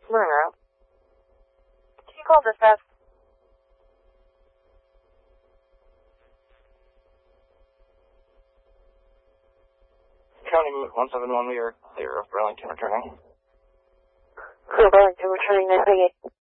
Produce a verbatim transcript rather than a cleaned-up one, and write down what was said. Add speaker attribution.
Speaker 1: Monroe. Can you call dispatch?
Speaker 2: County one seven one, we are clear of Burlington returning.
Speaker 1: Clear Burlington returning, nine three eight.